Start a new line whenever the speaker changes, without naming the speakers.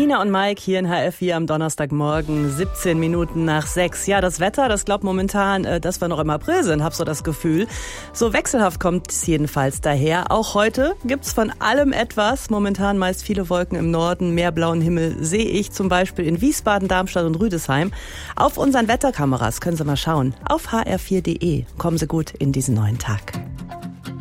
Nina und Mike hier in HR4 am Donnerstagmorgen, 17 Minuten nach 6. Ja, das Wetter, das glaubt momentan, dass wir noch im April sind, hab so das Gefühl. So wechselhaft kommt es jedenfalls daher. Auch heute gibt's von allem etwas. Momentan meist viele Wolken im Norden, mehr blauen Himmel sehe ich zum Beispiel in Wiesbaden, Darmstadt und Rüdesheim. Auf unseren Wetterkameras können Sie mal schauen. Auf hr4.de. Kommen Sie gut in diesen neuen Tag.